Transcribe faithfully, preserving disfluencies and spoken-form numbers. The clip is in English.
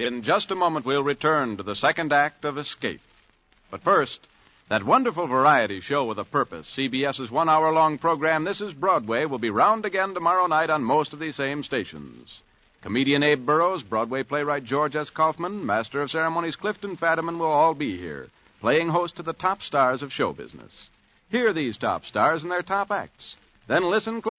In just a moment, we'll return to the second act of Escape. But first, that wonderful variety show with a purpose, CBS's one-hour-long program, This is Broadway, will be round again tomorrow night on most of these same stations. Comedian Abe Burrows, Broadway playwright George S. Kaufman, Master of Ceremonies Clifton Fadiman will all be here, playing host to the top stars of show business. Hear these top stars and their top acts. Then listen